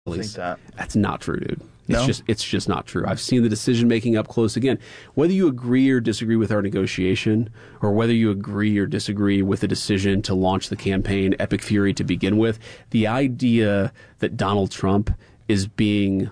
think that. That's not true, dude. No? It's just not true. I've seen the decision making up close. Again, whether you agree or disagree with our negotiation, or whether you agree or disagree with the decision to launch the campaign Epic Fury to begin with, the idea that Donald Trump is being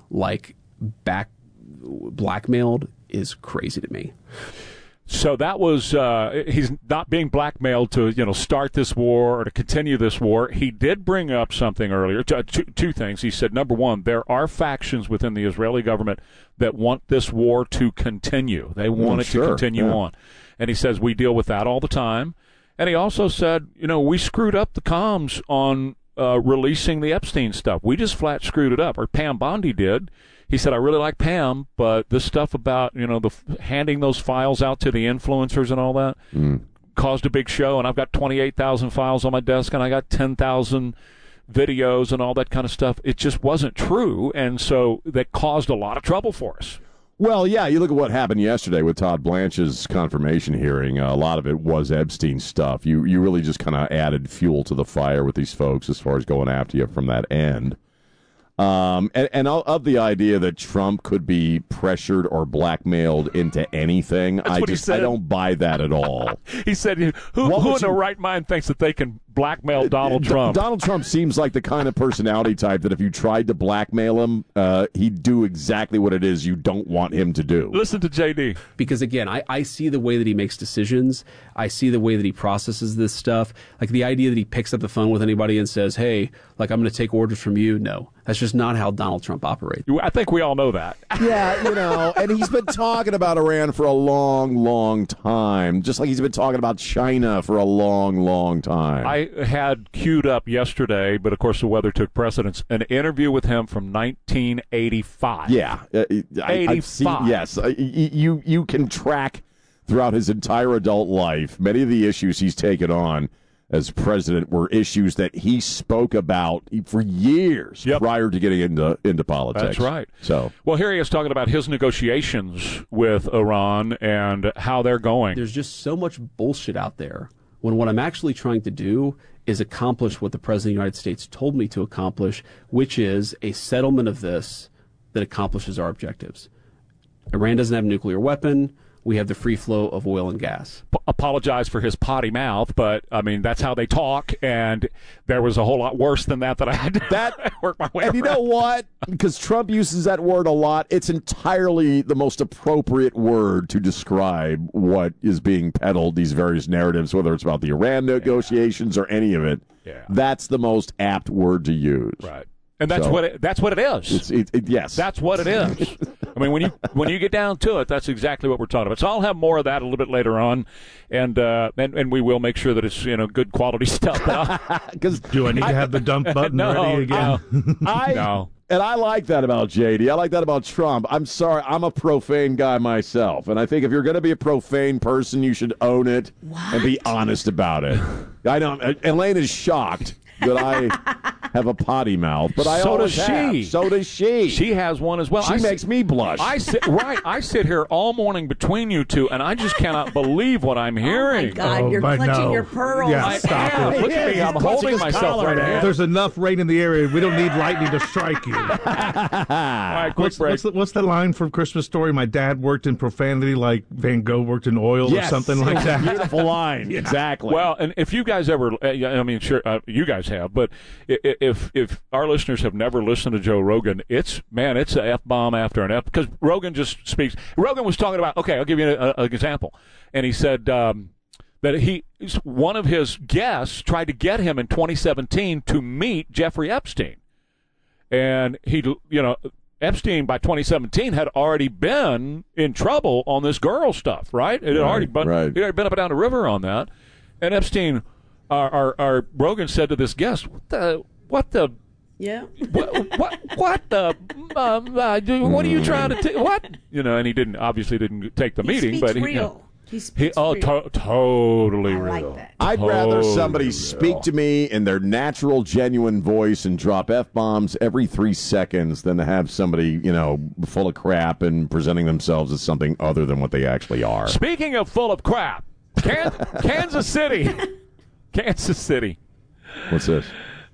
blackmailed is crazy to me. So that was he's not being blackmailed to start this war or to continue this war. He did bring up something earlier, two things. He said, number one, there are factions within the Israeli government that want this war to continue. They want it to continue on. And he says we deal with that all the time. And he also said, we screwed up the comms on releasing the Epstein stuff. We just flat screwed it up, or Pam Bondi did. He said, I really like Pam, but this stuff about, handing those files out to the influencers and all that caused a big show, and I've got 28,000 files on my desk, and I got 10,000 videos and all that kind of stuff. It just wasn't true, and so that caused a lot of trouble for us. Well, yeah, you look at what happened yesterday with Todd Blanche's confirmation hearing. A lot of it was Epstein stuff. You really just kind of added fuel to the fire with these folks as far as going after you from that end. And of the idea that Trump could be pressured or blackmailed into anything, I don't buy that at all. He said, who in their right mind thinks that they can blackmail Donald Trump? Donald Trump seems like the kind of personality type that if you tried to blackmail him, he'd do exactly what it is you don't want him to do. Listen to JD. Because, again, I see the way that he makes decisions. I see the way that he processes this stuff. Like the idea that he picks up the phone with anybody and says, hey, I'm going to take orders from you. No, that's just not how Donald Trump operates. I think we all know that. Yeah, and he's been talking about Iran for a long, long time, just like he's been talking about China for a long, long time. I had queued up yesterday, but of course the weather took precedence, an interview with him from 1985. Yeah. 85. Yes. You can track throughout his entire adult life many of the issues he's taken on as president were issues that he spoke about for years prior to getting into politics. That's right. So, well, here he is talking about his negotiations with Iran and how they're going. There's just so much bullshit out there when what I'm actually trying to do is accomplish what the President of the United States told me to accomplish, which is a settlement of this that accomplishes our objectives. Iran doesn't have a nuclear weapon. We have the free flow of oil and gas. Apologize for his potty mouth, but, that's how they talk, and there was a whole lot worse than that I had to work my way around. And you know what? Because Trump uses that word a lot, it's entirely the most appropriate word to describe what is being peddled, these various narratives, whether it's about the Iran negotiations or any of it. Yeah. That's the most apt word to use. Right. And that's what it is. Yes. That's what it is. When you get down to it, that's exactly what we're talking about. So I'll have more of that a little bit later on, and we will make sure that it's good quality stuff. Do I need to have the dump button ready again? No. And I like that about JD. I like that about Trump. I'm sorry, I'm a profane guy myself, and I think if you're going to be a profane person, you should own it and be honest about it. I know Elaine is shocked that I have a potty mouth, but I always have. So does she. She has one as well. She makes me blush. I sit here all morning between you two, and I just cannot believe what I'm hearing. Oh, my God. You're clutching your pearls. Yeah, stop it. Look at me. I'm holding myself right now. There's enough rain in the area. We don't need lightning to strike you. All right, quick break. What's the line from Christmas Story? My dad worked in profanity like Van Gogh worked in oil or something like that. Beautiful line. Yeah. Exactly. Well, and if you guys ever, sure, you guys have, but if our listeners have never listened to Joe Rogan, it's an F-bomb after an F, because Rogan just speaks. Rogan was talking about, I'll give you an example. And he said that one of his guests tried to get him in 2017 to meet Jeffrey Epstein. And Epstein by 2017 had already been in trouble on this girl stuff, right? It had already been, he'd already been up and down the river on that. And Epstein, our Rogan said to this guest, what are you trying to what? And he obviously didn't take the meeting, but real. Totally real. Like that. I'd rather somebody speak to me in their natural, genuine voice and drop F-bombs every 3 seconds than to have somebody, full of crap and presenting themselves as something other than what they actually are. Speaking of full of crap, Kansas City. Kansas City. What's this?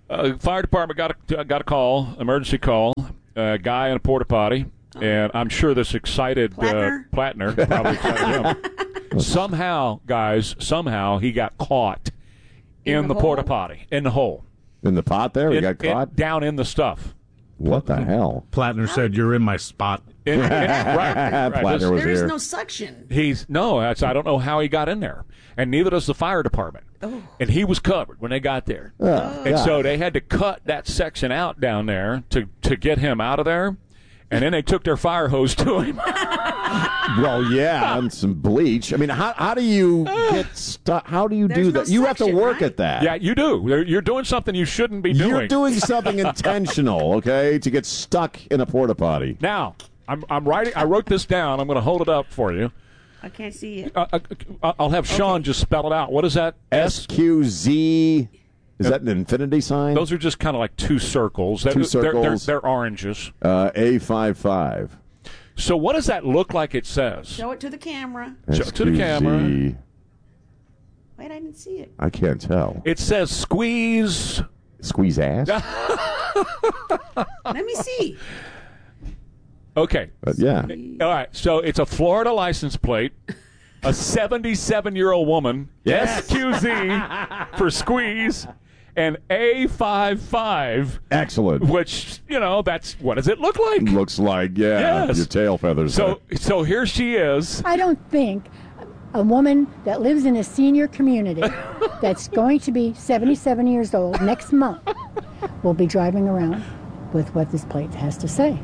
Fire department got a call, emergency call, a guy in a porta potty, and I'm sure this excited Plattner probably excited him. Somehow, guys, he got caught in the porta potty, in the hole. In the pot there? He got caught? Down in the stuff. What the hell? Plattner said, "You're in my spot." Right. Plattner was there is here. no suction. I don't know how he got in there, and neither does the fire department. Oh. And he was covered when they got there, so they had to cut that section out down there to get him out of there, and then they took their fire hose to him. Well, yeah, and some bleach. I mean, how do you get stuck? How do you do that? You have to work at that. Yeah, you do. You're doing something you shouldn't be doing. You're doing something intentional, okay, to get stuck in a porta potty. Now, I'm writing. I wrote this down. I'm going to hold it up for you. I can't see it. I'll have Sean just spell it out. What is that? SQZ. Is that an infinity sign? Those are just kind of like two circles. Two circles. They're oranges. A55. So what does that look like it says? Show it to the camera. Show it to the camera. Wait, I didn't see it. I can't tell. It says squeeze. Squeeze ass? Let me see. Okay. Yeah. All right. So it's a Florida license plate. A 77-year-old woman. Yes. SQZ for squeeze. And A55. Excellent. Which, that's what does it look like? Looks like, yes. Your tail feathers. So here she is. I don't think a woman that lives in a senior community that's going to be 77 years old next month will be driving around with what this plate has to say.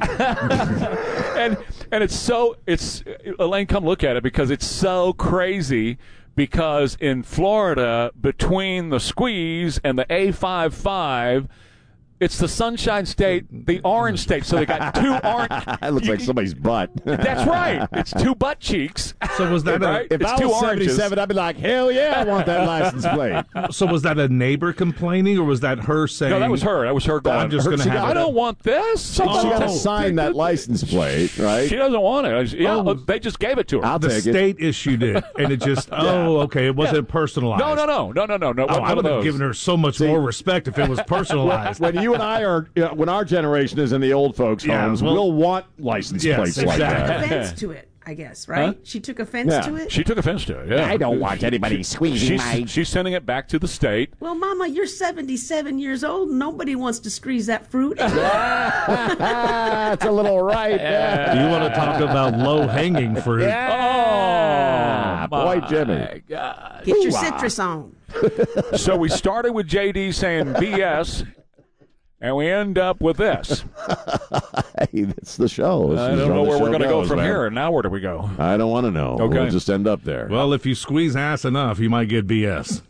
and it's Elaine, come look at it because it's so crazy. Because in Florida, between the squeeze and the A55, it's the Sunshine State, the Orange State. So they got two orange. It looks like somebody's butt. That's right. It's two butt cheeks. So was that right? If it's I two was oranges. 77, I'd be like, hell yeah, I want that license plate. So was that a neighbor complaining, or was that her saying? No, that was her. That was her going. I'm just going to have I don't want this. She got to sign that license plate, right? She doesn't want it. They just gave it to her. I'll the take state issued it, and it just okay, it wasn't personalized. No. I would have given her so much more respect if it was personalized. When you and I are, when our generation is in the old folks' homes, we'll want license plates like that. Offense to it, I guess, right? Huh? She took offense to it? She took offense to it, yeah. I don't want anybody squeezing my... She's sending it back to the state. Well, Mama, you're 77 years old. Nobody wants to squeeze that fruit. That's a little right. Do you want to talk about low-hanging fruit? Yeah. Boy, Jimmy. God. Get your citrus on. So we started with JD saying BS, and we end up with this. Hey, that's the show. I don't know where we're going to go from here. And now where do we go? I don't want to know. Okay. We'll just end up there. Well, if you squeeze ass enough, you might get BS.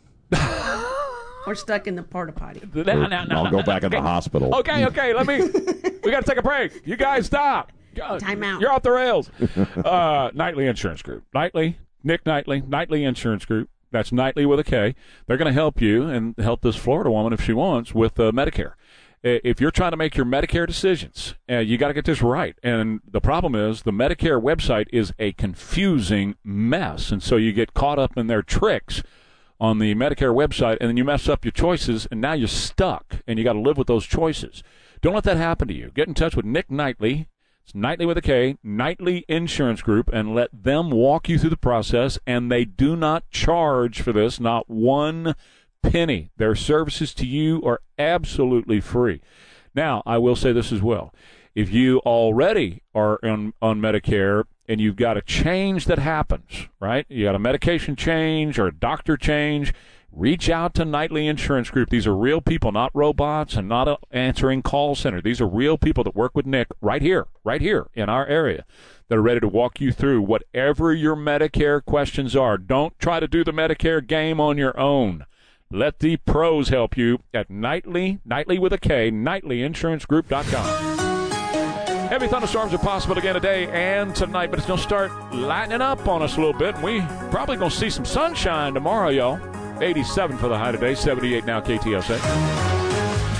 Or stuck in the porta potty. I'll go back in the hospital. Okay, we got to take a break. You guys stop. Time out. You're off the rails. Knightley Insurance Group. Nick Knightley Insurance Group. That's Knightley with a K. They're going to help you and help this Florida woman if she wants with Medicare. If you're trying to make your Medicare decisions, you got to get this right. And the problem is the Medicare website is a confusing mess. And so you get caught up in their tricks on the Medicare website, and then you mess up your choices, and now you're stuck, and you got to live with those choices. Don't let that happen to you. Get in touch with Nick Knightley. It's Knightley with a K, Knightley Insurance Group, and let them walk you through the process, and they do not charge for this, not one penny. Their services to you are absolutely free. Now, I will say this as well. If you already are on Medicare and you've got a change that happens, right? You got a medication change or a doctor change, reach out to Knightley Insurance Group. These are real people, not robots and not answering call center. These are real people that work with Nick right here in our area that are ready to walk you through whatever your Medicare questions are. Don't try to do the Medicare game on your own. Let the pros help you at Knightley with a K, KnightleyInsuranceGroup.com. Heavy thunderstorms are possible again today and tonight, but it's going to start lightening up on us a little bit. And we probably going to see some sunshine tomorrow, y'all. 87 for the high today, 78 now KTSA.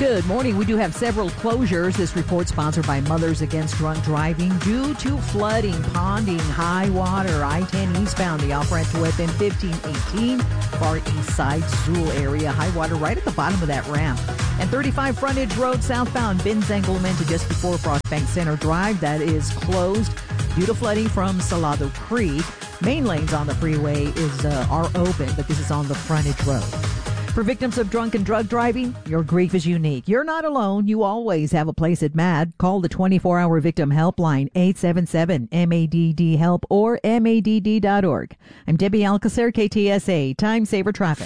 Good morning. We do have several closures. This report sponsored by Mothers Against Drunk Driving due to flooding, ponding, high water. I-10 eastbound, the off-ramp to FM 1518, far east side, Zool area. High water right at the bottom of that ramp. And 35 Frontage Road southbound, Binz-Engelman to just before Frostbank Center Drive. That is closed due to flooding from Salado Creek. Main lanes on the freeway are open, but this is on the frontage road. For victims of drunk and drug driving, your grief is unique. You're not alone. You always have a place at MADD. Call the 24-hour victim helpline, 877-MADD-HELP or MADD.org. I'm Debbie Alcacer, KTSA, Time Saver Traffic.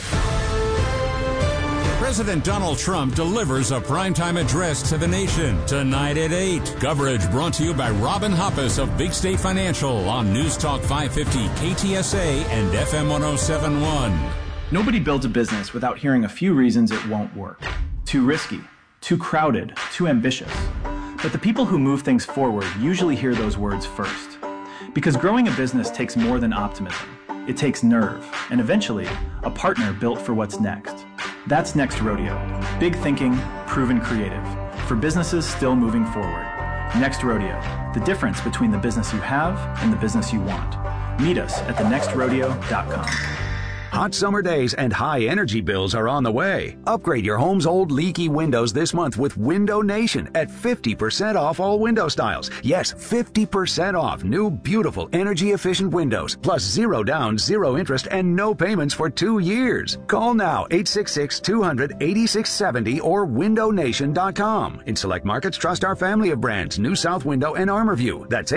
President Donald Trump delivers a primetime address to the nation tonight at 8. Coverage brought to you by Robin Hoppus of Big State Financial on News Talk 550 KTSA and FM 1071. Nobody builds a business without hearing a few reasons it won't work. Too risky, too crowded, too ambitious. But the people who move things forward usually hear those words first. Because growing a business takes more than optimism. It takes nerve, and eventually, a partner built for what's next. That's Next Rodeo. Big thinking, proven creative. For businesses still moving forward. Next Rodeo. The difference between the business you have and the business you want. Meet us at thenextrodeo.com. Hot summer days and high energy bills are on the way. Upgrade your home's old leaky windows this month with Window Nation at 50% off all window styles. Yes, 50% off new beautiful energy efficient windows. Plus 0 down, 0 interest, and no payments for 2 years. Call now 866-200-8670 or windownation.com. In select markets, trust our family of brands, New South Window and ArmorView. That's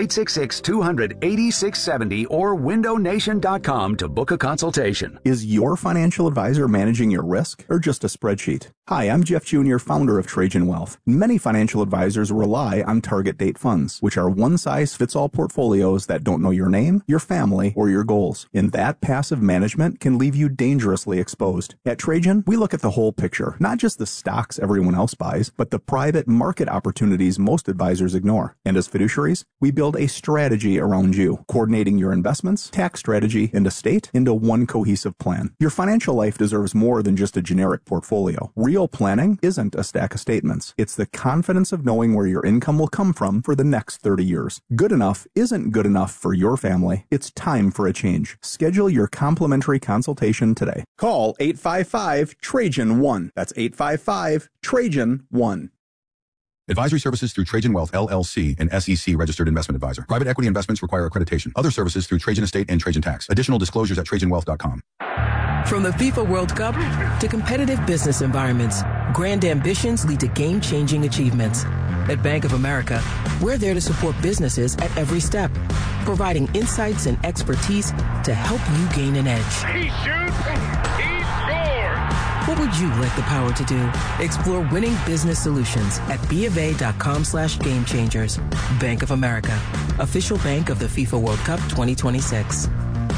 866-200-8670 or windownation.com to book a consultation. Is your financial advisor managing your risk or just a spreadsheet? Hi, I'm Jeff Jr., founder of Trajan Wealth. Many financial advisors rely on target date funds, which are one-size-fits-all portfolios that don't know your name, your family, or your goals. And that passive management can leave you dangerously exposed. At Trajan, we look at the whole picture, not just the stocks everyone else buys, but the private market opportunities most advisors ignore. And as fiduciaries, we build a strategy around you, coordinating your investments, tax strategy, and estate into one cohesive plan. Your financial life deserves more than just a generic portfolio. Real planning isn't a stack of statements. It's the confidence of knowing where your income will come from for the next 30 years. Good enough isn't good enough for your family. It's time for a change. Schedule your complimentary consultation today. Call 855-TRAJAN-1. That's 855-TRAJAN-1. Advisory services through Trajan Wealth, LLC, an SEC registered investment advisor. Private equity investments require accreditation. Other services through Trajan Estate and Trajan Tax. Additional disclosures at TrajanWealth.com. From the FIFA World Cup to competitive business environments, grand ambitions lead to game-changing achievements. At Bank of America, we're there to support businesses at every step, providing insights and expertise to help you gain an edge. He shoots, he scores! What would you like the power to do? Explore winning business solutions at BofA.com/gamechangers. Bank of America, official bank of the FIFA World Cup 2026.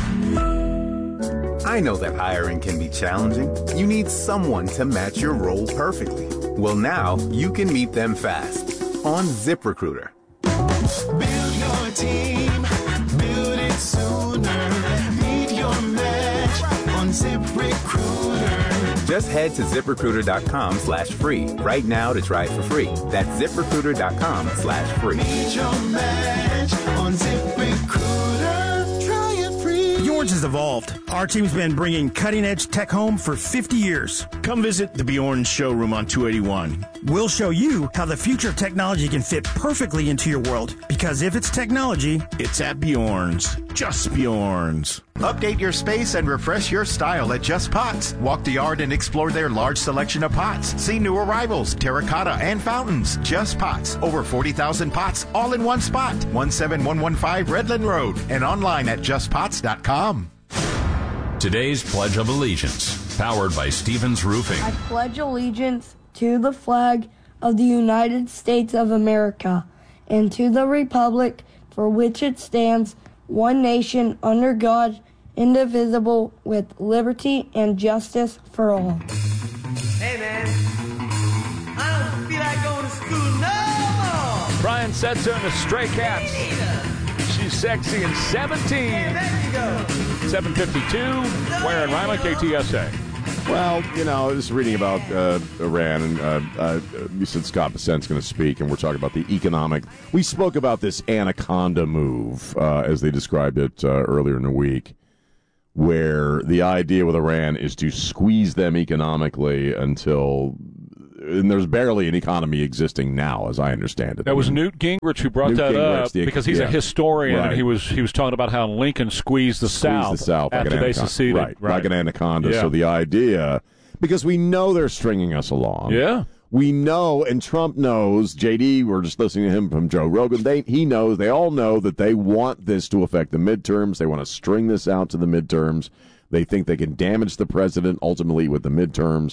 I know that hiring can be challenging. You need someone to match your role perfectly. Well, now you can meet them fast on ZipRecruiter. Build your team, build it sooner. Meet your match on ZipRecruiter. Just head to ZipRecruiter.com/free right now to try it for free. That's ZipRecruiter.com/free. Meet your match on ZipRecruiter. Try it free. Bjorn's has evolved. Our team's been bringing cutting-edge tech home for 50 years. Come visit the Bjorn's showroom on 281. We'll show you how the future of technology can fit perfectly into your world. Because if it's technology, it's at Bjorn's. Just Bjorn's. Update your space and refresh your style at Just Pots. Walk the yard and explore their large selection of pots. See new arrivals, terracotta, and fountains. Just Pots. Over 40,000 pots all in one spot. 17115 Redland Road and online at justpots.com. Today's Pledge of Allegiance, powered by Stevens Roofing. I pledge allegiance to the flag of the United States of America and to the republic for which it stands, one nation under God, indivisible, with liberty and justice for all. Hey, man, I don't feel like going to school no more. Brian Setzer and the Stray Cats. She's sexy and 17. Yeah, there you go. 7:52. Where in Ryman, KTSA. Well, I was reading about Iran, and you said Scott Bessent's going to speak, and we're talking about the economic. We spoke about this anaconda move, as they described it earlier in the week, where the idea with Iran is to squeeze them economically until, and there's barely an economy existing now, as I understand it. That was Newt Gingrich who brought that up because he's a historian, right. And he was talking about how Lincoln squeezed the South after they seceded. Right, like an anaconda. Yeah. So the idea, because we know they're stringing us along. Yeah. We know, and Trump knows, JD, we're just listening to him from Joe Rogan, he knows, they all know that they want this to affect the midterms. They want to string this out to the midterms. They think they can damage the president ultimately with the midterms.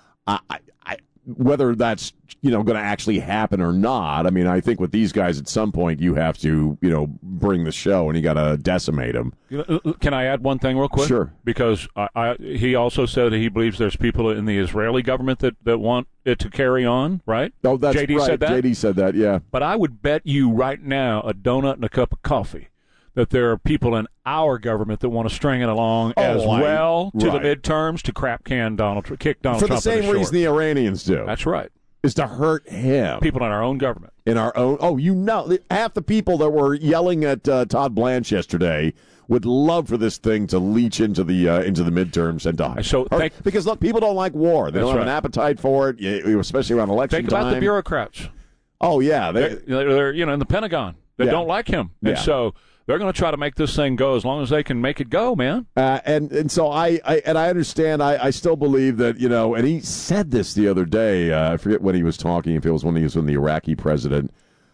Whether that's, going to actually happen or not, I mean, I think with these guys at some point you have to, bring the show and you got to decimate them. Can I add one thing real quick? Sure. Because he also said he believes there's people in the Israeli government that want it to carry on, right? Oh, that's JD right. said that? JD said that, yeah. But I would bet you right now a donut and a cup of coffee that there are people in our government that want to string it along to the midterms to kick Donald Trump for the same reason the Iranians do. That's right. Is to hurt him. People in our own government. In our own. Oh, half the people that were yelling at Todd Blanche yesterday would love for this thing to leach into the midterms and die. Because look, people don't like war. They don't have an appetite for it, especially around election time. Think about the bureaucrats. Oh yeah, they're in the Pentagon. They don't like him, and so they're going to try to make this thing go as long as they can make it go, man. And so I understand. I still believe that, and he said this the other day. I forget when he was talking, if it was when he was with the Iraqi president,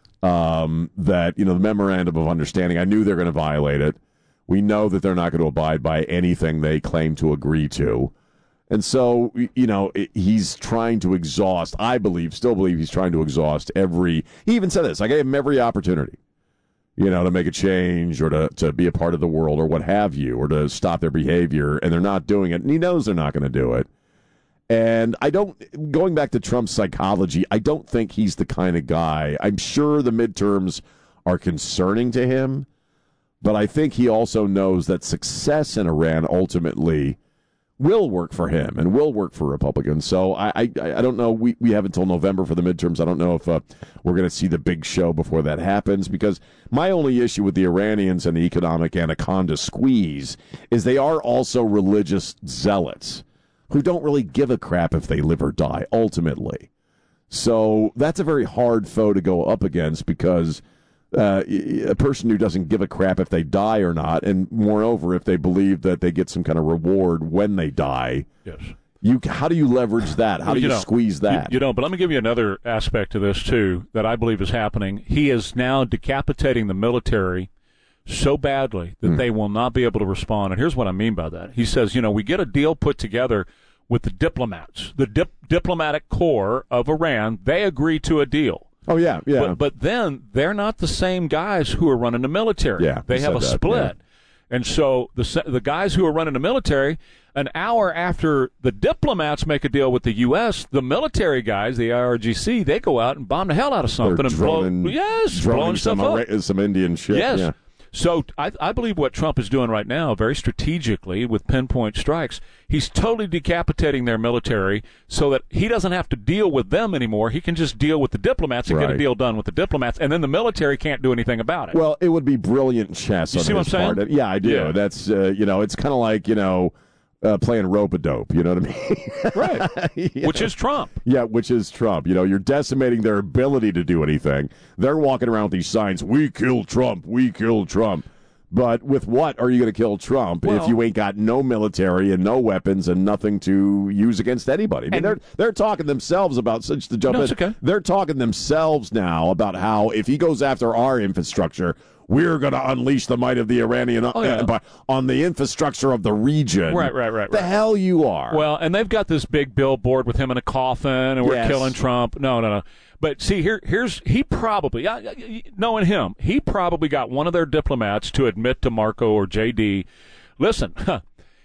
that, the memorandum of understanding, I knew they're going to violate it. We know that they're not going to abide by anything they claim to agree to. And so, he's trying to exhaust, still believe he's trying to exhaust he even said this, I gave him every opportunity. To make a change or to be a part of the world or what have you, or to stop their behavior, and they're not doing it, and he knows they're not going to do it. And going back to Trump's psychology, I don't think he's the kind of guy. I'm sure the midterms are concerning to him, but I think he also knows that success in Iran ultimately will work for him and will work for Republicans. So I don't know. We have until November for the midterms. I don't know if we're going to see the big show before that happens, because my only issue with the Iranians and the economic anaconda squeeze is they are also religious zealots who don't really give a crap if they live or die, ultimately. So that's a very hard foe to go up against, because a person who doesn't give a crap if they die or not, and moreover, if they believe that they get some kind of reward when they die. Yes. How do you leverage that? How do you squeeze that? But let me give you another aspect to this, too, that I believe is happening. He is now decapitating the military so badly that they will not be able to respond. And here's what I mean by that. He says, we get a deal put together with the diplomats, the diplomatic corps of Iran. They agree to a deal. Oh, yeah. But then they're not the same guys who are running the military. Yeah, they have a split. Yeah. And so the guys who are running the military, an hour after the diplomats make a deal with the U.S., the military guys, the IRGC, they go out and bomb the hell out of something and blowing stuff up. Some Indian shit. Yes. Yeah. So I believe what Trump is doing right now, very strategically with pinpoint strikes, he's totally decapitating their military so that he doesn't have to deal with them anymore. He can just deal with the diplomats and get a deal done with the diplomats, and then the military can't do anything about it. Well, it would be brilliant chess. You see what I'm saying? Yeah, I do. Yeah. That's, it's kind of like, playing rope-a-dope, you know what I mean? Right. Yeah. Which is Trump. Yeah, which is Trump. You're decimating their ability to do anything. They're walking around with these signs, "We kill Trump, we kill Trump." But with what are you going to kill Trump if you ain't got no military and no weapons and nothing to use against anybody? I mean, they're talking themselves about such to jump in. Okay. They're talking themselves now about how if he goes after our infrastructure, we're going to unleash the might of the Iranian Empire on the infrastructure of the region. Right. The hell you are. Well, and they've got this big billboard with him in a coffin, and we're killing Trump. No. But see, he probably, knowing him, he probably got one of their diplomats to admit to Marco or JD, listen,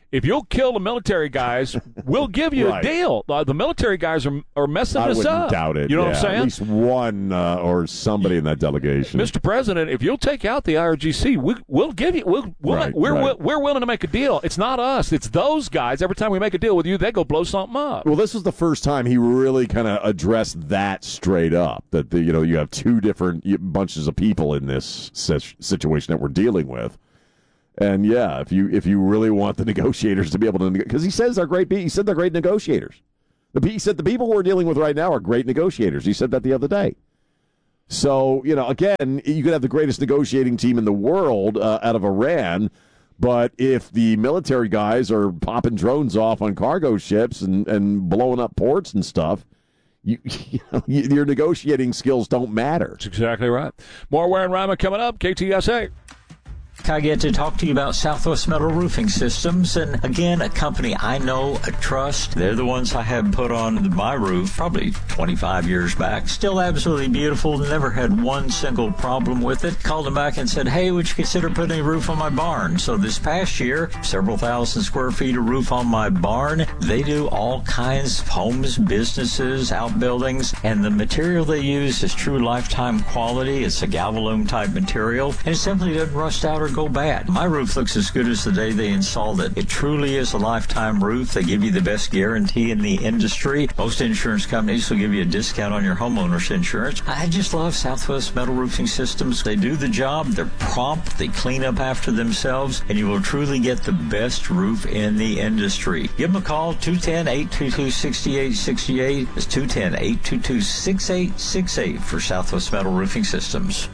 if you'll kill the military guys, we'll give you a deal. The military guys are messing us up. I wouldn't doubt it. You know what I'm saying? At least one or somebody in that delegation. Mr. President, if you'll take out the IRGC, we'll give you. We're willing to make a deal. It's not us. It's those guys. Every time we make a deal with you, they go blow something up. Well, this was the first time he really kind of addressed that straight up. That you have two different bunches of people in this situation that we're dealing with. And yeah, if you really want the negotiators to be able to, because he says they're great. He said they're great negotiators. He said the people we're dealing with right now are great negotiators. He said that the other day. So again, you could have the greatest negotiating team in the world out of Iran, but if the military guys are popping drones off on cargo ships and blowing up ports and stuff, your negotiating skills don't matter. That's exactly right. More Ware and Ryman coming up. KTSA. I get to talk to you about Southwest Metal Roofing Systems, and again, a company I know, I trust. They're the ones I had put on my roof probably 25 years back. Still absolutely beautiful, never had one single problem with it. Called them back and said, hey, would you consider putting a roof on my barn? So this past year, several thousand square feet of roof on my barn. They do all kinds of homes, businesses, outbuildings, and the material they use is true lifetime quality. It's a Galvalume type material, and it simply doesn't rust out or go bad. My roof looks as good as the day they installed it. It truly is a lifetime roof. They give you the best guarantee in the industry. Most insurance companies will give you a discount on your homeowner's insurance. I just love Southwest Metal Roofing Systems. They do the job. They're prompt. They clean up after themselves, and you will truly get the best roof in the industry. Give them a call, 210-822-6868. It's 210-822-6868 for Southwest Metal Roofing Systems.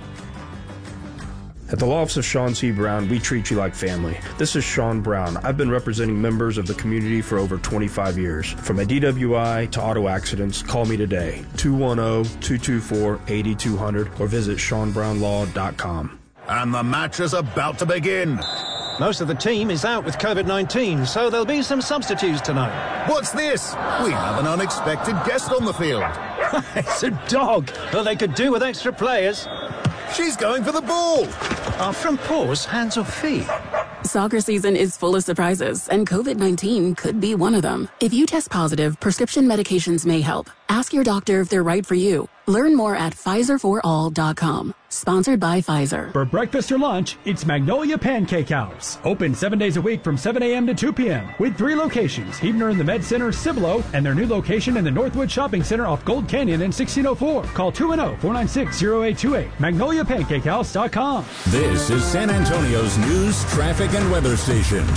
At the law office of Sean C. Brown, we treat you like family. This is Sean Brown. I've been representing members of the community for over 25 years. From a DWI to auto accidents, call me today, 210-224-8200, or visit SeanBrownLaw.com. And the match is about to begin. Most of the team is out with COVID-19, so there'll be some substitutes tonight. What's this? We have an unexpected guest on the field. It's a dog. Well, they could do with extra players. She's going for the ball. Are front paws hands or feet? Soccer season is full of surprises, and COVID-19 could be one of them. If you test positive, prescription medications may help. Ask your doctor if they're right for you. Learn more at PfizerForAll.com. Sponsored by Pfizer. For breakfast or lunch, it's Magnolia Pancake House. Open 7 days a week from 7 a.m. to 2 p.m. with 3 locations. Huebner in the Med Center, Cibolo, and their new location in the Northwood Shopping Center off Gold Canyon in 1604. Call 210-496-0828. MagnoliaPancakeHouse.com. This is San Antonio's news, traffic, and weather station.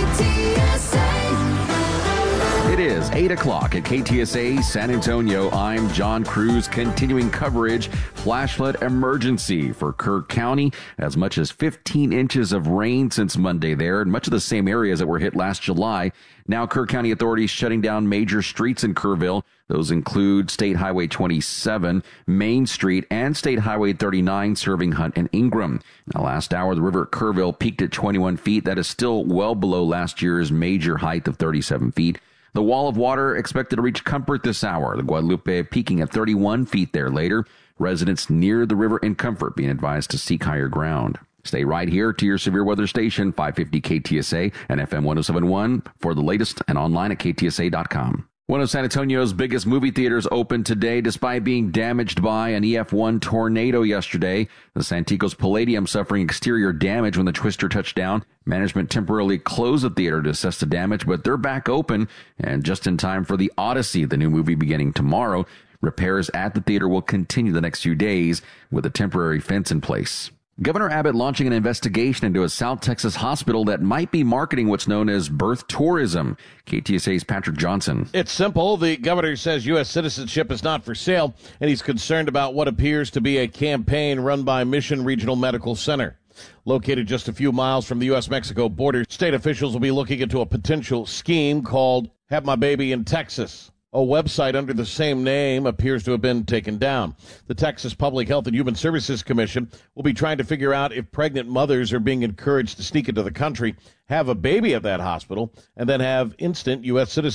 It is 8 o'clock at KTSA San Antonio. I'm John Cruz, continuing coverage. Flash flood emergency for Kerr County. As much as 15 inches of rain since Monday there, and much of the same areas that were hit last July. Now Kerr County authorities shutting down major streets in Kerrville. Those include State Highway 27, Main Street, and State Highway 39 serving Hunt and Ingram. Now, last hour, the river at Kerrville peaked at 21 feet. That is still well below last year's major height of 37 feet. The wall of water expected to reach Comfort this hour. The Guadalupe peaking at 31 feet there later. Residents near the river in Comfort being advised to seek higher ground. Stay right here to your severe weather station, 550 KTSA and FM 1071 for the latest and online at KTSA.com. One of San Antonio's biggest movie theaters opened today despite being damaged by an EF1 tornado yesterday. The Santikos Palladium suffering exterior damage when the twister touched down. Management temporarily closed the theater to assess the damage, but they're back open and just in time for The Odyssey, the new movie beginning tomorrow. Repairs at the theater will continue the next few days with a temporary fence in place. Governor Abbott launching an investigation into a South Texas hospital that might be marketing what's known as birth tourism. KTSA's Patrick Johnson. It's simple. The governor says U.S. citizenship is not for sale, and he's concerned about what appears to be a campaign run by Mission Regional Medical Center. Located just a few miles from the U.S.-Mexico border, state officials will be looking into a potential scheme called Have My Baby in Texas. A website under the same name appears to have been taken down. The Texas Public Health and Human Services Commission will be trying to figure out if pregnant mothers are being encouraged to sneak into the country, have a baby at that hospital, and then have instant U.S. citizenship.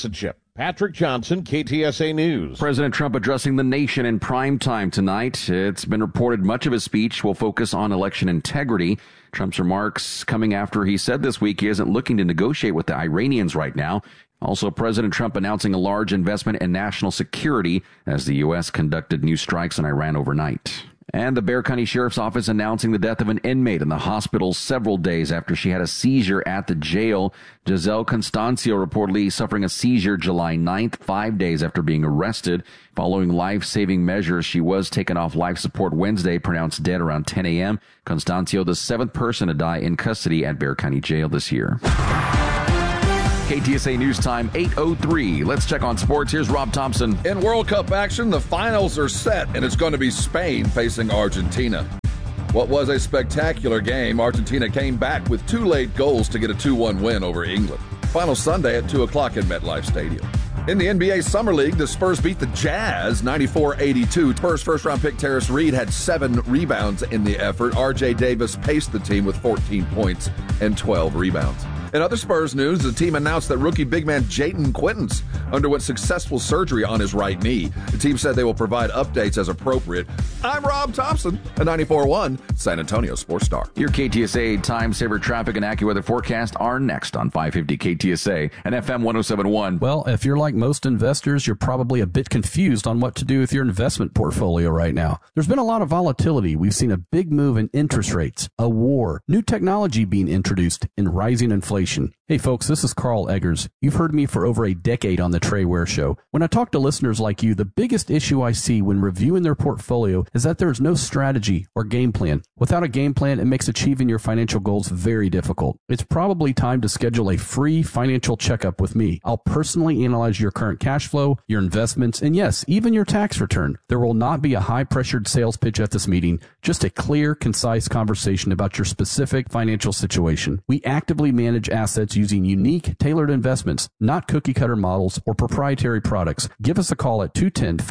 Patrick Johnson, KTSA News. President Trump addressing the nation in prime time tonight. It's been reported much of his speech will focus on election integrity. Trump's remarks coming after he said this week he isn't looking to negotiate with the Iranians right now. Also, President Trump announcing a large investment in national security as the U.S. conducted new strikes on Iran overnight. And the Bexar County Sheriff's Office announcing the death of an inmate in the hospital several days after she had a seizure at the jail. Giselle Constancio reportedly suffering a seizure July 9th, 5 days after being arrested. Following life-saving measures, she was taken off life support Wednesday, pronounced dead around 10 a.m. Constancio, the seventh person to die in custody at Bexar County Jail this year. KTSA News Time, 8:03. Let's check on sports. Here's Rob Thompson. In World Cup action, the finals are set, and it's going to be Spain facing Argentina. What was a spectacular game, Argentina came back with 2 late goals to get a 2-1 win over England. Final Sunday at 2 o'clock in MetLife Stadium. In the NBA Summer League, the Spurs beat the Jazz 94-82. Spurs first-round pick Terrence Reed had 7 rebounds in the effort. R.J. Davis paced the team with 14 points and 12 rebounds. In other Spurs news, the team announced that rookie big man Jayton Quintans underwent successful surgery on his right knee. The team said they will provide updates as appropriate. I'm Rob Thompson, a 94.1 San Antonio Sports Star. Your KTSA time-saver traffic and AccuWeather forecast are next on 550 KTSA and FM 107.1. Well, if you're like most investors, you're probably a bit confused on what to do with your investment portfolio right now. There's been a lot of volatility. We've seen a big move in interest rates, a war, new technology being introduced, and rising inflation. Hey folks, this is Carl Eggers. You've heard me for over a decade on the Trey Ware Show. When I talk to listeners like you, the biggest issue I see when reviewing their portfolio is that there's no strategy or game plan. Without a game plan, it makes achieving your financial goals very difficult. It's probably time to schedule a free financial checkup with me. I'll personally analyze your current cash flow, your investments, and yes, even your tax return. There will not be a high-pressured sales pitch at this meeting, just a clear, concise conversation about your specific financial situation. We actively manage assets using unique, tailored investments, not cookie-cutter models or proprietary products. Give us a call at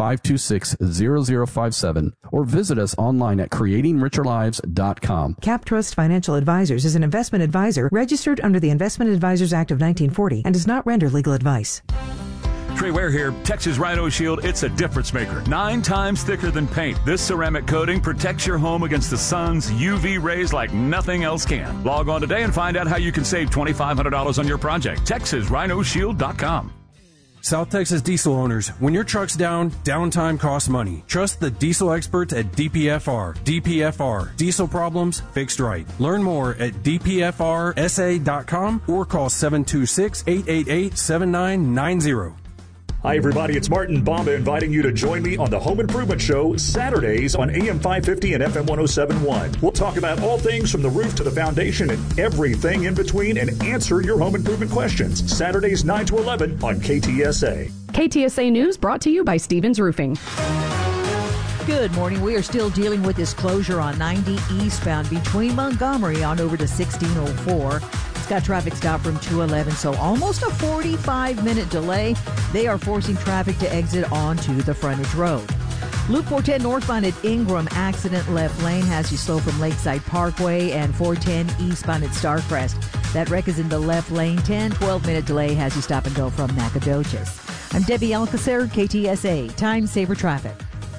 210-526-0057 or visit us online at creatingricherlives.com. CapTrust Financial Advisors is an investment advisor registered under the Investment Advisors Act of 1940 and does not render legal advice. Trey Ware here. Texas Rhino Shield, it's a difference maker. 9 times thicker than paint. This ceramic coating protects your home against the sun's UV rays like nothing else can. Log on today and find out how you can save $2,500 on your project. TexasRhinoShield.com. South Texas diesel owners, when your truck's down, downtime costs money. Trust the diesel experts at DPFR. DPFR. Diesel problems fixed right. Learn more at dpfrsa.com or call 726-888-7990. Hi, everybody. It's Martin Bomba inviting you to join me on the Home Improvement Show Saturdays on AM 550 and FM 107.1. We'll talk about all things from the roof to the foundation and everything in between and answer your home improvement questions. Saturdays 9 to 11 on KTSA. KTSA News brought to you by Stevens Roofing. Good morning. We are still dealing with this closure on 90 eastbound between Montgomery on over to 1604. Got traffic stop from 211, so almost a 45-minute delay. They are forcing traffic to exit onto the frontage road. Loop 410 northbound at Ingram, accident left lane has you slow from Lakeside Parkway, and 410 eastbound at Starcrest. That wreck is in the left lane. 12-minute delay has you stop and go from Nacogdoches. I'm Debbie Alcacer, KTSA, Time Saver Traffic.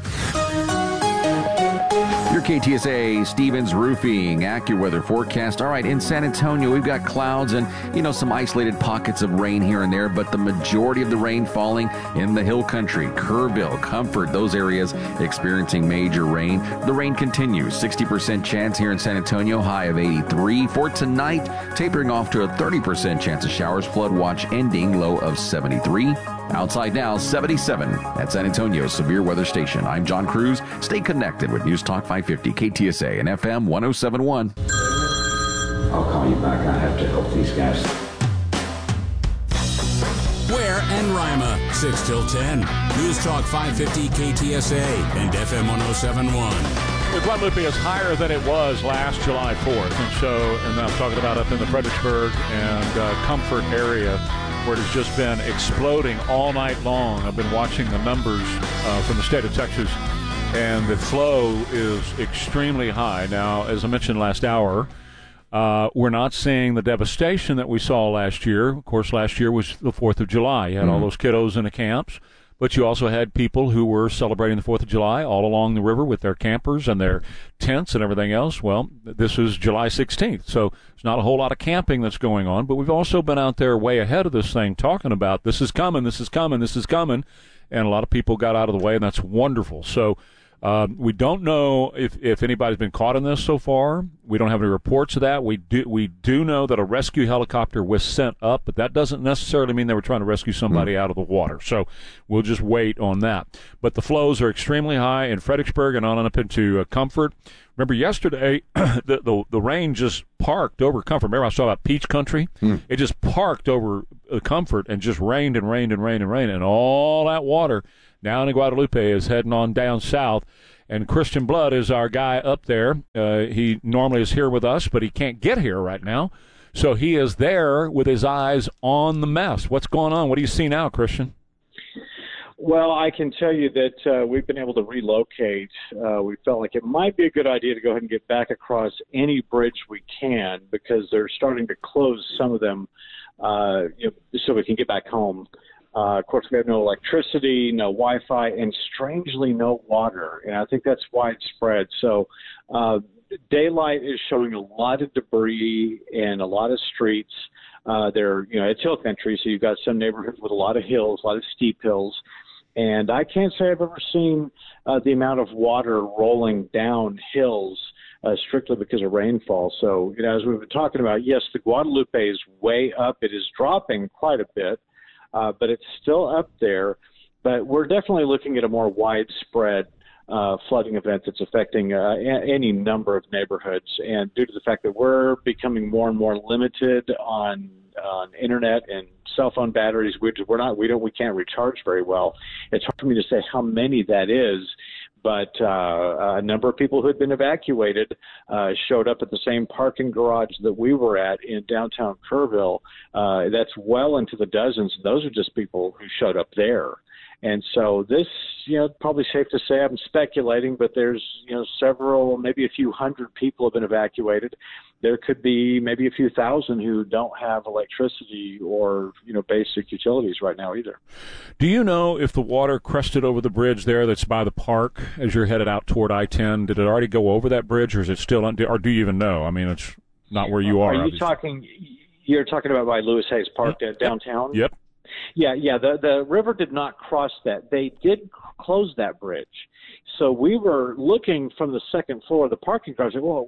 Your KTSA Stevens Roofing AccuWeather forecast. All right, in San Antonio, we've got clouds and, some isolated pockets of rain here and there, but the majority of the rain falling in the hill country, Kerrville, Comfort, those areas experiencing major rain. The rain continues. 60% chance here in San Antonio, high of 83. For tonight, tapering off to a 30% chance of showers, flood watch ending, low of 73. Outside now, 77 at San Antonio's Severe Weather Station. I'm John Cruz. Stay connected with News Talk 550 KTSA and FM 107.1. I'll call you back. I have to help these guys. Ware and Rima, 6 till 10. News Talk 550 KTSA and FM 107.1. The Guadalupe is higher than it was last July 4th. And I'm talking about up in the Fredericksburg and Comfort area, where it has just been exploding all night long. I've been watching the numbers from the state of Texas, and the flow is extremely high. Now, as I mentioned last hour, We're not seeing the devastation that we saw last year. Of course, last year was the 4th of July. You had all those kiddos in the camps, but you also had people who were celebrating the 4th of July all along the river with their campers and their tents and everything else. Well, this is July 16th, so there's not a whole lot of camping that's going on, but we've also been out there way ahead of this thing talking about this is coming, this is coming, this is coming, and a lot of people got out of the way, and that's wonderful. So we don't know if anybody's been caught in this so far. We don't have any reports of that. We do know that a rescue helicopter was sent up, but that doesn't necessarily mean they were trying to rescue somebody out of the water. So we'll just wait on that. But the flows are extremely high in Fredericksburg and on up into Comfort. Remember yesterday, the rain just parked over Comfort. Remember I was talking about Peach Country? It just parked over Comfort and just rained and rained and rained and rained, and all that water down in Guadalupe is heading on down south. And Christian Blood is our guy up there. He normally is here with us, but he can't get here right now. So he is there with his eyes on the mess. What's going on? What do you see now, Christian? Well, I can tell you that we've been able to relocate. We felt like it might be a good idea to go ahead and get back across any bridge we can, because they're starting to close some of them so we can get back home. Of course, we have no electricity, no Wi-Fi, and strangely no water. And I think that's widespread. So daylight is showing a lot of debris and a lot of streets. It's hill country, so you've got some neighborhoods with a lot of hills, a lot of steep hills. And I can't say I've ever seen the amount of water rolling down hills strictly because of rainfall. So, as we've been talking about, yes, the Guadalupe is way up. It is dropping quite a bit. But it's still up there. But we're definitely looking at a more widespread flooding event that's affecting any number of neighborhoods. And due to the fact that we're becoming more and more limited on internet and cell phone batteries, we can't recharge very well. It's hard for me to say how many that is. But a number of people who had been evacuated showed up at the same parking garage that we were at in downtown Kerrville. That's well into the dozens. Those are just people who showed up there. And so this, probably safe to say, I'm speculating, but there's, several, maybe a few hundred people have been evacuated. There could be maybe a few thousand who don't have electricity or, basic utilities right now either. Do you know if the water crested over the bridge there that's by the park as you're headed out toward I-10? Did it already go over that bridge, or is it still, or do you even know? I mean, it's not where you are. Are you you're talking about by Lewis Hayes Park downtown? Yep. Yeah. The river did not cross that. They did close that bridge. So we were looking from the second floor of the parking garage. Well,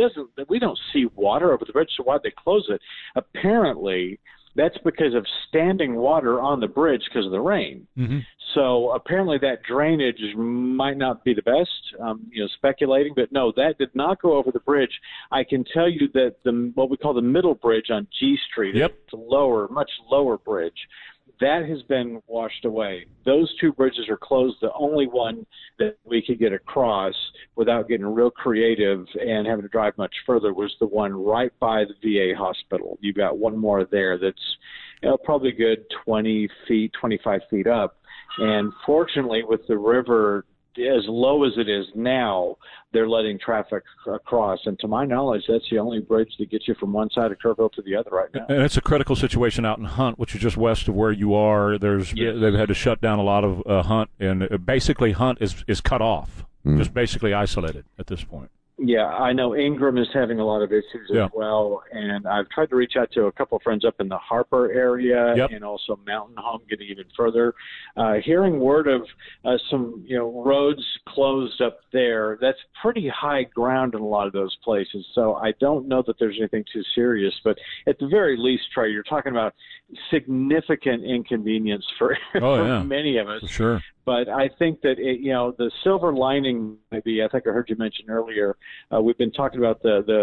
we don't see water over the bridge, so why'd they close it? Apparently, that's because of standing water on the bridge because of the rain. Mm-hmm. So apparently that drainage might not be the best, speculating, but no, that did not go over the bridge. I can tell you that what we call the middle bridge on G Street, it's a much lower bridge, that has been washed away. Those two bridges are closed. The only one that we could get across without getting real creative and having to drive much further was the one right by the VA hospital. You've got one more there that's probably a good 20 feet, 25 feet up. And fortunately, with the river as low as it is now, they're letting traffic across. And to my knowledge, that's the only bridge that gets you from one side of Kerrville to the other right now. And it's a critical situation out in Hunt, which is just west of where you are. They've had to shut down a lot of Hunt, and basically Hunt is cut off, just basically isolated at this point. Yeah, I know Ingram is having a lot of issues as well, and I've tried to reach out to a couple of friends up in the Harper area and also Mountain Home, getting even further. Hearing word of some roads closed up there. That's pretty high ground in a lot of those places, so I don't know that there's anything too serious. But at the very least, Trey, you're talking about significant inconvenience for many of us. For sure. But I think that, the silver lining, maybe, I think I heard you mention earlier, we've been talking about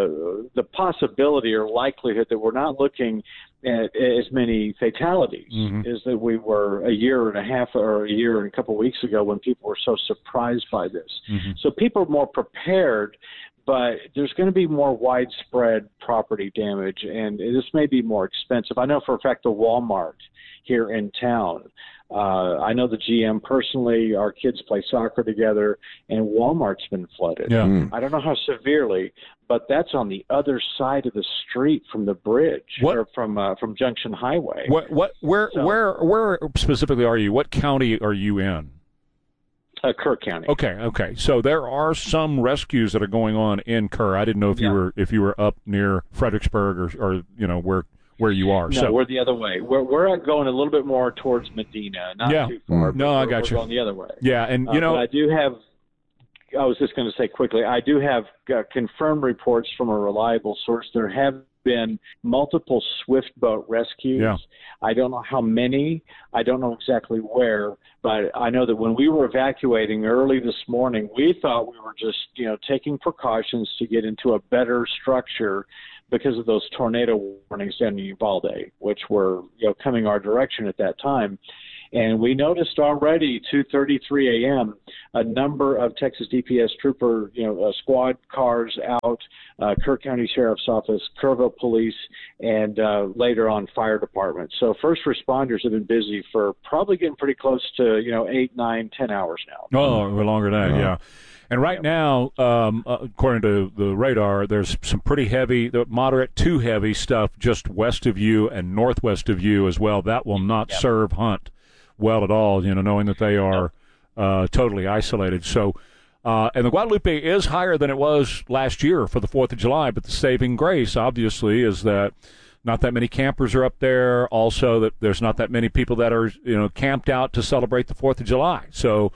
the possibility or likelihood that we're not looking at as many fatalities as that we were a year and a half or a year and a couple of weeks ago when people were so surprised by this. So people are more prepared, but there's going to be more widespread property damage, and this may be more expensive. I know for a fact the Walmart here in town, I know the GM personally. Our kids play soccer together, and Walmart's been flooded. Yeah. I don't know how severely, but that's on the other side of the street from the bridge, or from Junction Highway. Where specifically are you? What county are you in? Kerr County. Okay. So there are some rescues that are going on in Kerr. I didn't know if you were up near Fredericksburg or where you are. No, we're the other way. We're going a little bit more towards Medina, not too far. No, I got you. We're going the other way. Yeah, and but I do have. I was just going to say quickly, I do have confirmed reports from a reliable source. There have been multiple swift boat rescues. Yeah. I don't know how many. I don't know exactly where, but I know that when we were evacuating early this morning, we thought we were just, taking precautions to get into a better structure because of those tornado warnings down in Uvalde, which were, coming our direction at that time. And we noticed already 2:33 a.m. a number of Texas DPS trooper, squad cars out, Kerr County Sheriff's Office, Kerrville Police, and later on fire department. So first responders have been busy for probably getting pretty close to 8, 9, 10 hours now. Oh, longer than that, yeah. And right now, according to the radar, there's some pretty heavy, moderate to heavy stuff just west of you and northwest of you as well. That will not serve Hunt well at all, knowing that they are totally isolated. So, and the Guadalupe is higher than it was last year for the 4th of July, but the saving grace, obviously, is that not that many campers are up there. Also, that there's not that many people that are, camped out to celebrate the 4th of July. So,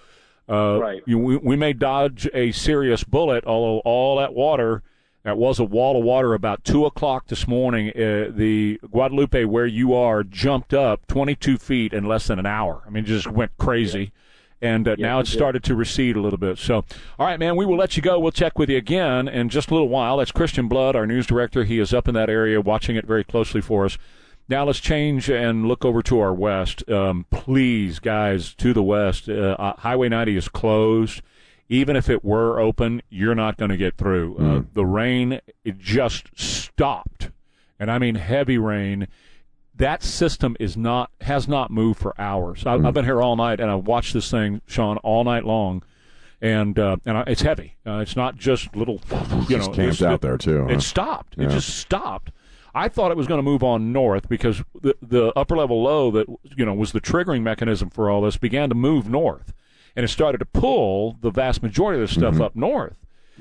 we may dodge a serious bullet, although all that water, that was a wall of water about 2 o'clock this morning. The Guadalupe, where you are, jumped up 22 feet in less than an hour. I mean, it just went crazy. Yeah. And now it's started to recede a little bit. So, all right, man, we will let you go. We'll check with you again in just a little while. That's Christian Blood, our news director. He is up in that area watching it very closely for us. Now let's change and look over to our west. Please, guys, to the west. Highway 90 is closed. Even if it were open, you're not going to get through. The rain, it just stopped. And I mean heavy rain. That system has not moved for hours. I've been here all night, and I've watched this thing, Sean, all night long. And it's heavy. It's not just little, It's camped out there, too. It stopped. Yeah. It just stopped. I thought it was going to move on north because the upper level low that, was the triggering mechanism for all this began to move north. And it started to pull the vast majority of this stuff up north.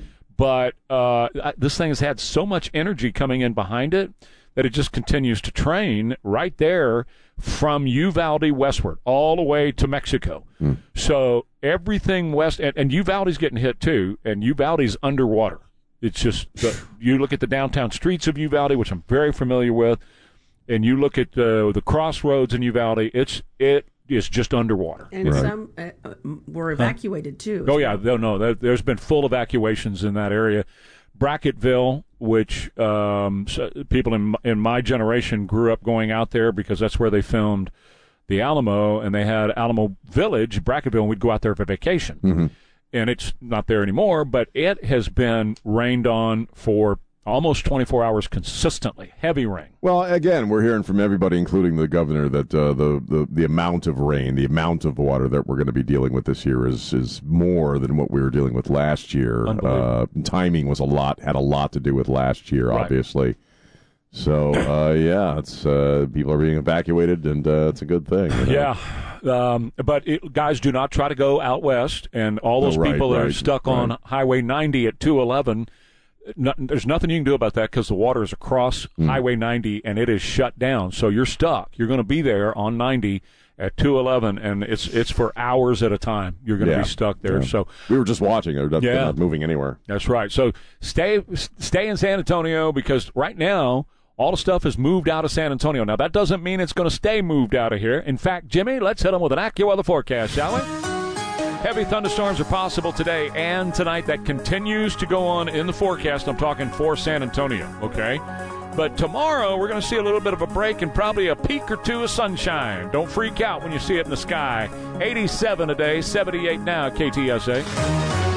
But this thing has had so much energy coming in behind it that it just continues to train right there from Uvalde westward all the way to Mexico. So everything west, and Uvalde's getting hit too, and Uvalde's underwater. It's just, you look at the downtown streets of Uvalde, which I'm very familiar with, and you look at the crossroads in Uvalde, it is just underwater. And some were evacuated, too. Oh, yeah. No, there's been full evacuations in that area. Bracketville, which people in my generation grew up going out there because that's where they filmed The Alamo, and they had Alamo Village, Bracketville, and we'd go out there for vacation. And it's not there anymore, but it has been rained on for almost 24 hours consistently. Heavy rain. Well, again, we're hearing from everybody, including the governor, that the amount of rain, the amount of water that we're going to be dealing with this year is more than what we were dealing with last year. Timing had a lot to do with last year, obviously. So, it's people are being evacuated, and it's a good thing. Yeah. But guys, do not try to go out west, and all those people that are stuck on Highway 90 at 211, there's nothing you can do about that because the water is across Highway 90, and it is shut down. So you're stuck. You're going to be there on 90 at 211, and it's for hours at a time. You're going to be stuck there. Yeah. So we were just watching. They're not moving anywhere. That's right. So stay in San Antonio because right now, all the stuff is moved out of San Antonio. Now, that doesn't mean it's going to stay moved out of here. In fact, Jimmy, let's hit them with an AccuWeather forecast, shall we? Heavy thunderstorms are possible today and tonight. That continues to go on in the forecast. I'm talking for San Antonio, okay? But tomorrow, we're going to see a little bit of a break and probably a peak or two of sunshine. Don't freak out when you see it in the sky. 87 today, 78 now, KTSA.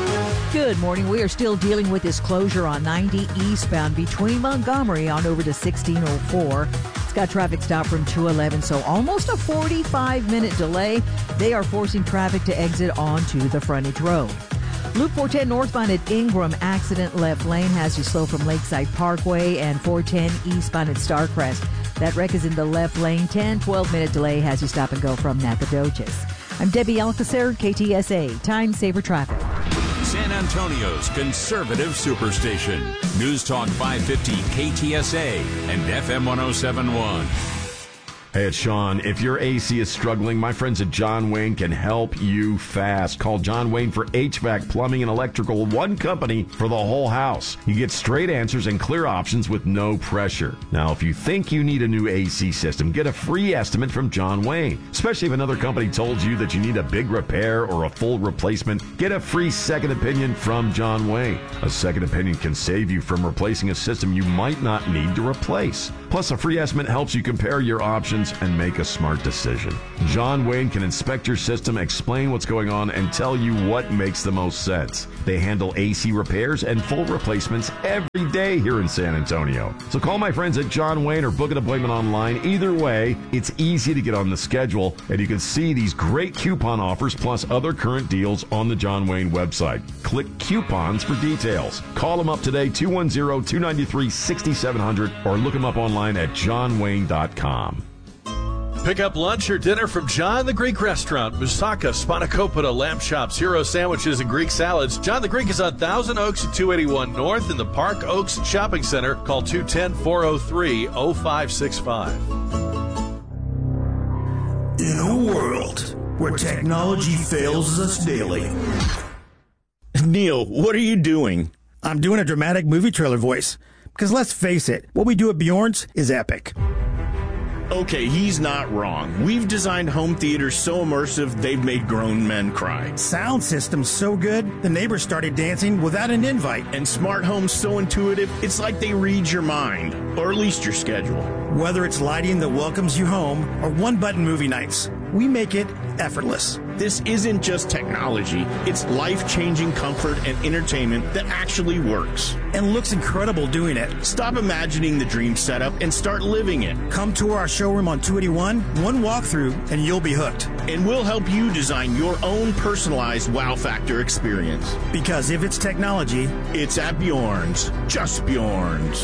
Good morning. We are still dealing with this closure on 90 eastbound between Montgomery on over to 1604. It's got traffic stop from 211, so almost a 45-minute delay. They are forcing traffic to exit onto the frontage road. Loop 410 northbound at Ingram, accident left lane has you slow from Lakeside Parkway, and 410 eastbound at Starcrest. That wreck is in the left lane. 12-minute delay has you stop and go from Nacogdoches. I'm Debbie Alcacer, KTSA, Time Saver Traffic. San Antonio's conservative superstation. News Talk 550 KTSA and FM 1071. Hey, it's Sean. If your AC is struggling, my friends at John Wayne can help you fast. Call John Wayne for HVAC, plumbing, and electrical, one company for the whole house. You get straight answers and clear options with no pressure. Now, if you think you need a new AC system, get a free estimate from John Wayne. Especially if another company told you that you need a big repair or a full replacement, get a free second opinion from John Wayne. A second opinion can save you from replacing a system you might not need to replace. Plus, a free estimate helps you compare your options and make a smart decision. John Wayne can inspect your system, explain what's going on, and tell you what makes the most sense. They handle AC repairs and full replacements every day here in San Antonio. So call my friends at John Wayne or book an appointment online. Either way, it's easy to get on the schedule, and you can see these great coupon offers plus other current deals on the John Wayne website. Click coupons for details. Call them up today, 210-293-6700, or look them up online at johnwayne.com. Pick up lunch or dinner from John the Greek Restaurant, Musaka, Spanakopita, lamb chops, hero sandwiches, and Greek salads. John the Greek is on Thousand Oaks at 281 North in the Park Oaks Shopping Center. Call 210-403-0565. In a world where technology fails us daily. Neil, what are you doing? I'm doing a dramatic movie trailer voice. Because let's face it, what we do at Bjorn's is epic. Okay, he's not wrong. We've designed home theaters so immersive, they've made grown men cry. Sound system's so good, the neighbors started dancing without an invite. And smart homes so intuitive, it's like they read your mind, or at least your schedule. Whether it's lighting that welcomes you home or one-button movie nights, we make it effortless. This isn't just technology. It's life-changing comfort and entertainment that actually works. And looks incredible doing it. Stop imagining the dream setup and start living it. Come tour our showroom on 281, one walkthrough, and you'll be hooked. And we'll help you design your own personalized wow factor experience. Because if it's technology, it's at Bjorn's. Just Bjorn's.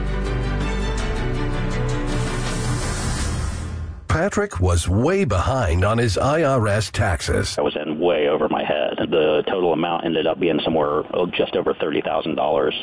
Patrick was way behind on his IRS taxes. I was in way over my head. The total amount ended up being somewhere just over $30,000.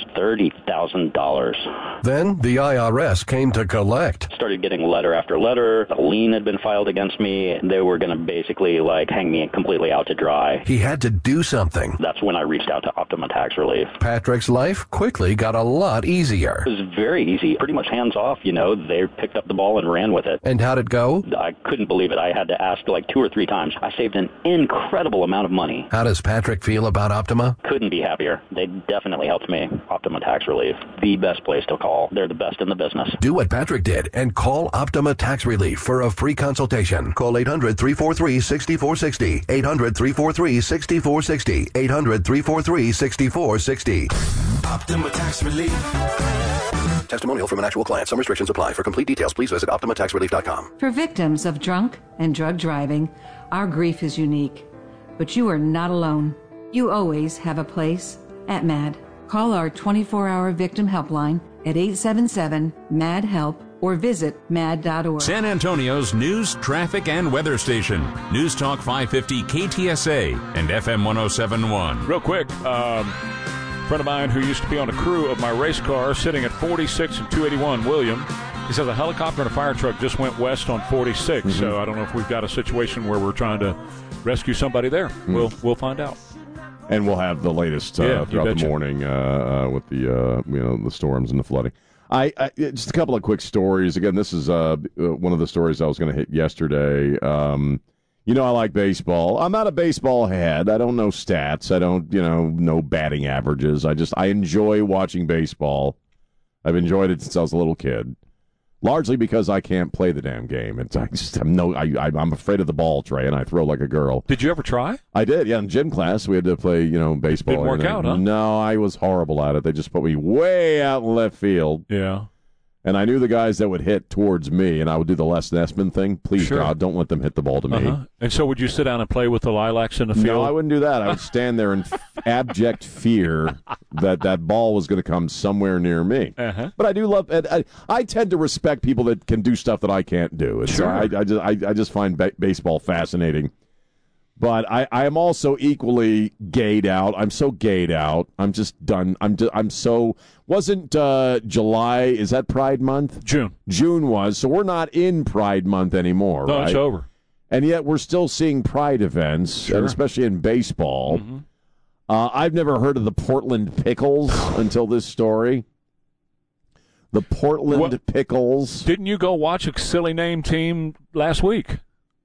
$30,000. Then the IRS came to collect. Started getting letter after letter. A lien had been filed against me. They were going to basically hang me completely out to dry. He had to do something. That's when I reached out to Optima Tax Relief. Patrick's life quickly got a lot easier. It was very easy, pretty much hands off. They picked up the ball and ran with it. And how'd it go? I couldn't believe it. I had to ask 2 or 3 times. I saved an incredible amount of money. How does Patrick feel about Optima? Couldn't be happier. They definitely helped me. Optima Tax Relief, the best place to call. They're the best in the business. Do what Patrick did and call Optima Tax Relief for a free consultation. Call 800-343-6460. 800-343-6460. 800-343-6460. Optima Tax Relief. Testimonial from an actual client. Some restrictions apply. For complete details, please visit OptimaTaxRelief.com. For victims of drunk and drug driving, our grief is unique. But you are not alone. You always have a place at MAD. Call our 24-hour victim helpline at 877-MAD-HELP or visit mad.org. San Antonio's news, traffic, and weather station. News Talk 550 KTSA and FM 1071. Real quick, friend of mine who used to be on a crew of my race car sitting at 46 and 281, William, he says a helicopter and a fire truck just went west on 46. Mm-hmm. So I don't know if we've got a situation where we're trying to rescue somebody there. Mm-hmm. We'll find out. And we'll have the latest throughout the morning with the storms and the flooding. I just a couple of quick stories. Again, this is one of the stories I was going to hit yesterday. I like baseball. I'm not a baseball head. I don't know stats. I don't, know batting averages. I enjoy watching baseball. I've enjoyed it since I was a little kid. Largely because I can't play the damn game. I'm afraid of the ball, Trey, and I throw like a girl. Did you ever try? I did, yeah. In gym class, we had to play, baseball. Didn't work out, huh? No, I was horrible at it. They just put me way out in left field. Yeah. And I knew the guys that would hit towards me, and I would do the Les Nessman thing. Please, Sure. God, don't let them hit the ball to me. And so would you sit down and play with the lilacs in the field? No, I wouldn't do that. I would stand there in abject fear that ball was going to come somewhere near me. Uh-huh. But I do love I tend to respect people that can do stuff that I can't do. Sure. I just find baseball fascinating. But I am also equally gayed out. I'm so gayed out. I'm just done. I'm so. Wasn't July? Is that Pride Month? June was. So we're not in Pride Month anymore. No, right? it's over. And yet we're still seeing Pride events, and especially in baseball. Mm-hmm. I've never heard of the Portland Pickles until this story. The Portland Pickles. Didn't you go watch a silly name team last week?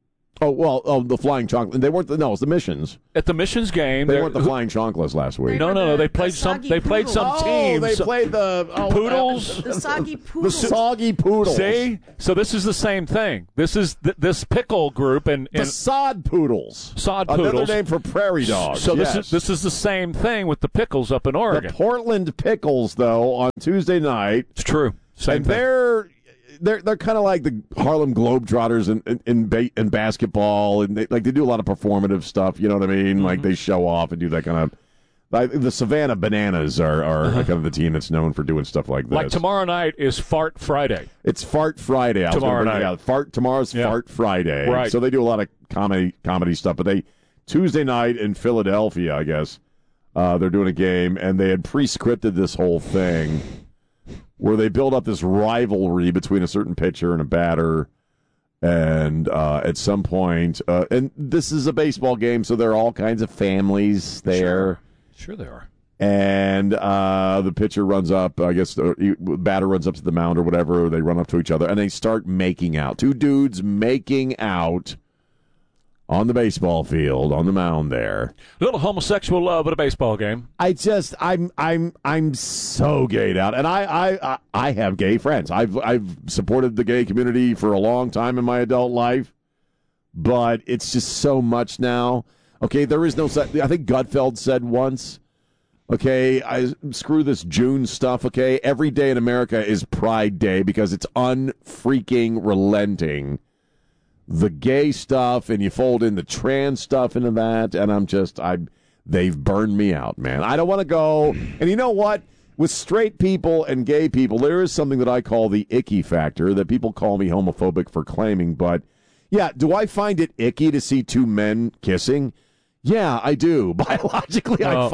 The Flying Chocolate. They weren't. No, it's the Missions. At the Missions game, they weren't the Flying Chocolates last week. No. They played some. They played some teams. They played the Poodles. The Soggy Poodles. The Soggy Poodles. See, so this is the same thing. This is this pickle group and the Sod Poodles. Sod Poodles. Another name for prairie dogs. So yes. this is the same thing with the Pickles up in Oregon. The Portland Pickles, though, on Tuesday night. It's true. Same thing. They're kind of like the Harlem Globetrotters in basketball, and they do a lot of performative stuff. You know what I mean? Mm-hmm. Like they show off and do that kind of. The Savannah Bananas are kind of the team that's known for doing stuff like this. Like tomorrow night is Fart Friday. It's Fart Friday. Tomorrow night. Tomorrow's Fart Friday. Right. So they do a lot of comedy stuff. But Tuesday night in Philadelphia, I guess, they're doing a game, and they had pre-scripted this whole thing where they build up this rivalry between a certain pitcher and a batter. And at some point, and this is a baseball game, so there are all kinds of families there. Sure they are. And the pitcher runs up, I guess the batter runs up to the mound or whatever. They run up to each other, and they start making out. Two dudes making out on the baseball field, on the mound there. A little homosexual love at a baseball game. I'm so gayed out, and I have gay friends. I've supported the gay community for a long time in my adult life, but it's just so much now. Okay, there is no. I think Gutfeld said once. Okay, screw this June stuff. Okay, every day in America is Pride Day because it's unfreaking relenting. The gay stuff, and you fold in the trans stuff into that, and they've burned me out, man. I don't want to go. And you know what? With straight people and gay people, there is something that I call the icky factor that people call me homophobic for claiming. But yeah, do I find it icky to see two men kissing? Yeah, I do. Biologically, I'm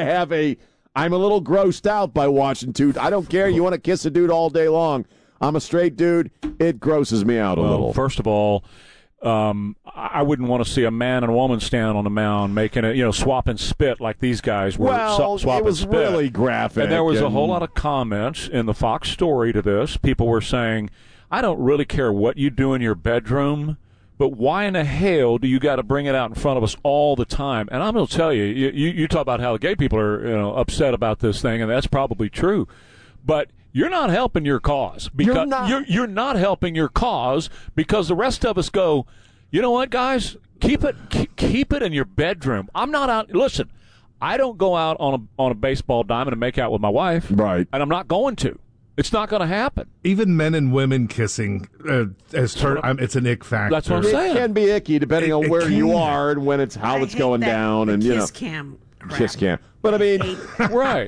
a little grossed out by watching two. I don't care. You want to kiss a dude all day long. I'm a straight dude. It grosses me out a little. First of all, I wouldn't want to see a man and a woman stand on the mound making it, swapping spit like these guys were swapping spit. It was really graphic. And there was a whole lot of comments in the Fox story to this. People were saying, I don't really care what you do in your bedroom, but why in the hell do you got to bring it out in front of us all the time? And I'm going to tell you, you talk about how the gay people are upset about this thing, and that's probably true. But you're not helping your cause. Because you're not helping your cause because the rest of us go, you know what, guys? Keep it in your bedroom. I'm not out. Listen, I don't go out on a baseball diamond and make out with my wife. Right. And I'm not going to. It's not going to happen. Even men and women kissing, it's an ick factor. That's what I'm saying. It can be icky depending on where you are and when how it's going down. And kiss cam. Kiss cam. But I mean, right.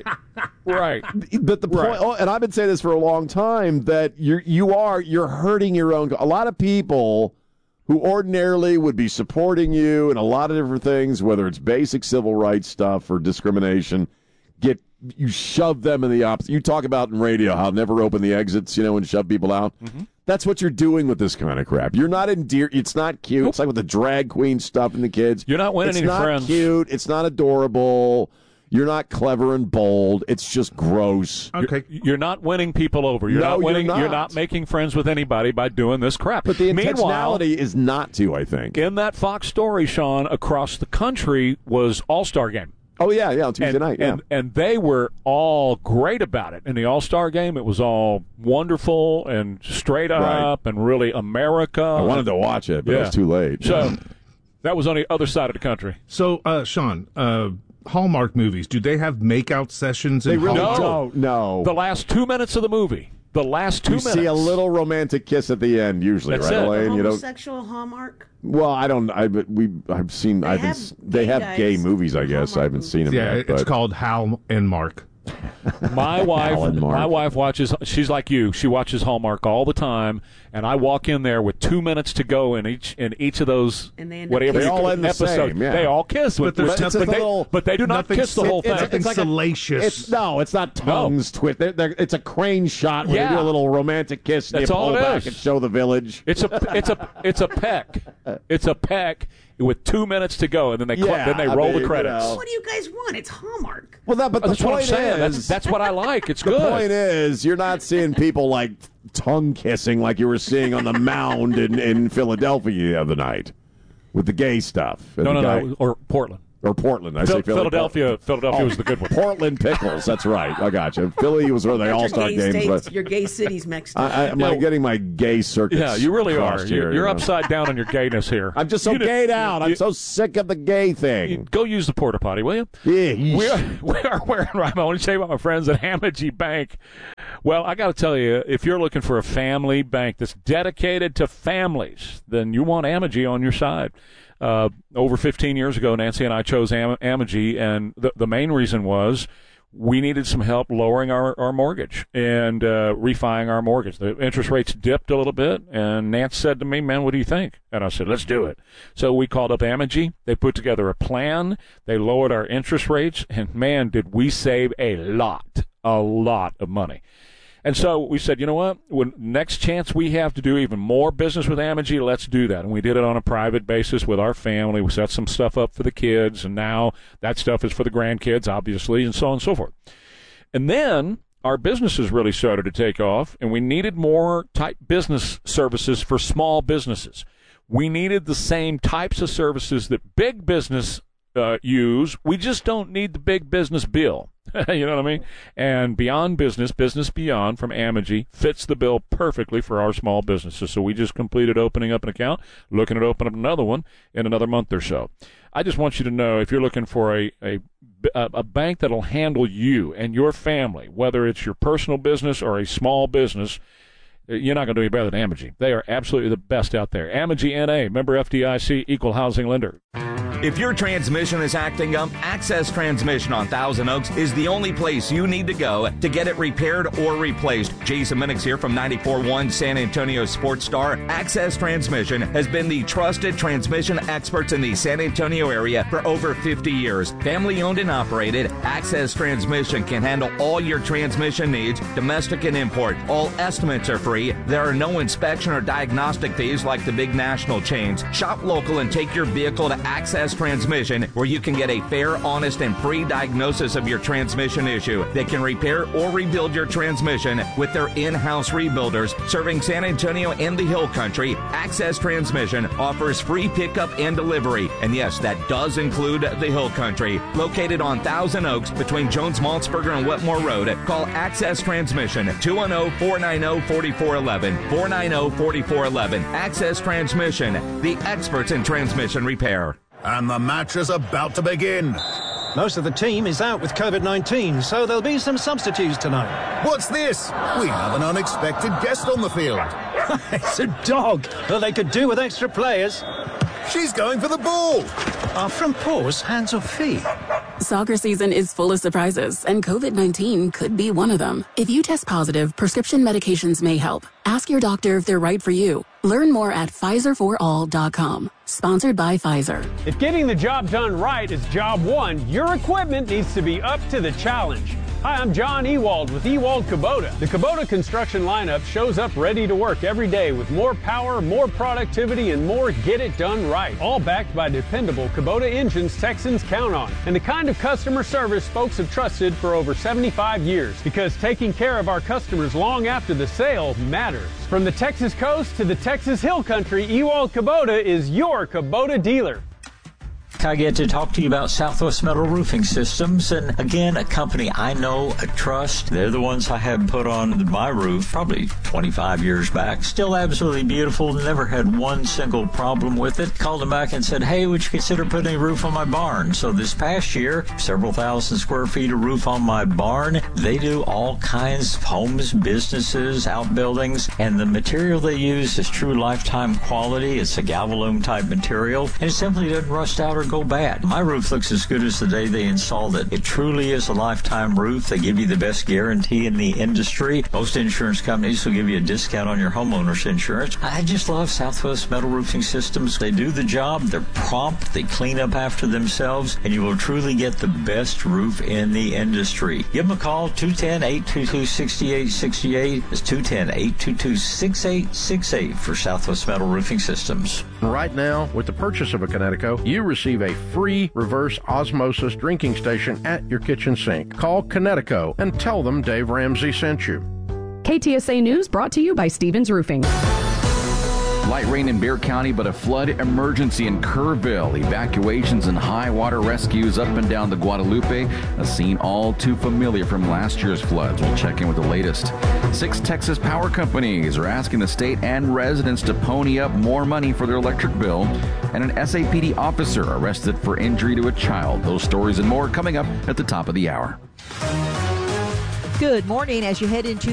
But the point, and I've been saying this for a long time, that you're hurting your own. A lot of people who ordinarily would be supporting you and a lot of different things, whether it's basic civil rights stuff or discrimination, you shove them in the opposite. You talk about in radio how never open the exits, and shove people out. Mm-hmm. That's what you're doing with this kind of crap. You're not It's not cute. Nope. It's like with the drag queen stuff and the kids. You're not winning any friends. It's not cute. It's not adorable. You're not clever and bold. It's just gross. Okay. You're not winning people over. You're not winning. You're not making friends with anybody by doing this crap. But the intentionality is not to, I think. In that Fox story, Sean, across the country was All-Star Game. Oh, yeah, on Tuesday night, yeah. And they were all great about it. In the All-Star game, it was all wonderful and straight up and really America. I wanted to watch it, but it was too late. So that was on the other side of the country. So, Sean, Hallmark movies, do they have make-out sessions? They really don't, no. The last 2 minutes of the movie. The last 2 minutes. You see a little romantic kiss at the end, usually, That's right, it. Elaine? Homosexual Hallmark? Well, I don't. I've seen. They have gay movies. I guess I haven't seen them yet. It's called Hal and Mark. My wife watches. She's like you. She watches Hallmark all the time, and I walk in there with 2 minutes to go in each of those. And they all end the same. Yeah. They all kiss, but they do not kiss the whole thing. It's like salacious. It's not tongues twist. It's a crane shot where you do a little romantic kiss. And That's you all pull it back is. and show the village. It's a peck. It's a peck with 2 minutes to go, and then they roll the credits. What do you guys want? It's Hallmark. Well, but that's the what I'm point saying. is, That's what I like. It's the good. The point is, you're not seeing people like tongue kissing like you were seeing on the mound in Philadelphia the other night with the gay stuff. No, or Portland. Or Portland. I say Philadelphia. Philadelphia was the good one. Portland Pickles. That's right. I got you. Philly was where the All-Star games. Your gay cities mixed up. I'm getting my gay circuits. Yeah, you really are. Here, you're upside down on your gayness here. I'm just so gayed out. I'm so sick of the gay thing. Go use the porta potty, will you? Yeah. We are wearing. I want to tell you about my friends at Amegy Bank. Well, I got to tell you, if you're looking for a family bank that's dedicated to families, then you want Amegy on your side. Over 15 years ago, Nancy and I chose Amegy, and the main reason was we needed some help lowering our mortgage and refining our mortgage. The interest rates dipped a little bit, and Nancy said to me, man, what do you think? And I said, let's do it. So we called up Amegy. They put together a plan. They lowered our interest rates, and, man, did we save a lot of money. And so we said, you know what? When next chance we have to do even more business with Amegy, let's do that. And we did it on a private basis with our family. We set some stuff up for the kids, and now that stuff is for the grandkids, obviously, and so on and so forth. And then our businesses really started to take off, and we needed more type business services for small businesses. We needed the same types of services that big business use. We just don't need the big business bill. You know what I mean? And Beyond Business, Business Beyond from Amegy fits the bill perfectly for our small businesses. So we just completed opening up an account, looking at opening up another one in another month or so. I just want you to know, if you're looking for a bank that'll handle you and your family, whether it's your personal business or a small business, you're not going to do any better than Amegy. They are absolutely the best out there. Amegy N.A., member FDIC, equal housing lender. If your transmission is acting up, Access Transmission on Thousand Oaks is the only place you need to go to get it repaired or replaced. Jason Minix here from 94.1 San Antonio Sports Star. Access Transmission has been the trusted transmission experts in the San Antonio area for over 50 years. Family owned and operated, Access Transmission can handle all your transmission needs, domestic and import. All estimates are free. There are no inspection or diagnostic fees like the big national chains. Shop local and take your vehicle to Access Transmission, where you can get a fair, honest, and free diagnosis of your transmission issue. They can repair or rebuild your transmission with their in-house rebuilders serving San Antonio and the Hill Country. Access Transmission offers free pickup and delivery, and yes, that does include the Hill Country. Located on Thousand Oaks between Jones-Maltzberger and Wetmore Road, call Access Transmission 210-490-4411, 490-4411. Access Transmission, the experts in transmission repair. And the match is about to begin. Most of the team is out with COVID-19, so there'll be some substitutes tonight. What's this? We have an unexpected guest on the field. It's a dog. Well, they could do with extra players. She's going for the ball. Are from paws, hands or feet? Soccer season is full of surprises, and COVID-19 could be one of them. If you test positive, prescription medications may help. Ask your doctor if they're right for you. Learn more at PfizerForAll.com. Sponsored by Pfizer. If getting the job done right is job one, your equipment needs to be up to the challenge. Hi, I'm John Ewald with Ewald Kubota. The Kubota construction lineup shows up ready to work every day with more power, more productivity, and more get it done right. All backed by dependable Kubota engines Texans count on. And the kind of customer service folks have trusted for over 75 years. Because taking care of our customers long after the sale matters. From the Texas coast to the Texas Hill Country, Ewald Kubota is your Kubota dealer. I get to talk to you about Southwest Metal Roofing Systems, and again, a company I know, I trust. They're the ones I had put on my roof probably 25 years back. Still absolutely beautiful, never had one single problem with it. Called them back and said, hey, would you consider putting a roof on my barn? So this past year, several thousand square feet of roof on my barn. They do all kinds of homes, businesses, outbuildings, and the material they use is true lifetime quality. It's a Galvalume type material, and it simply doesn't rust out or go bad. My roof looks as good as the day they installed it. It truly is a lifetime roof. They give you the best guarantee in the industry. Most insurance companies will give you a discount on your homeowner's insurance. I just love Southwest Metal Roofing Systems. They do the job. They're prompt. They clean up after themselves, and you will truly get the best roof in the industry. Give them a call, 210-822-6868. It's 210-822-6868 for Southwest Metal Roofing Systems. Right now, with the purchase of a Connecticut, you receive a free reverse osmosis drinking station at your kitchen sink. Call Connecticut and tell them Dave Ramsey sent you. KTSA News brought to you by Stevens Roofing. Light rain in Bexar County, but a flood emergency in Kerrville. Evacuations and high water rescues up and down the Guadalupe. A scene all too familiar from last year's floods. We'll check in with the latest. 6 Texas power companies are asking the state and residents to pony up more money for their electric bill. And an SAPD officer arrested for injury to a child. Those stories and more coming up at the top of the hour. Good morning. As you head into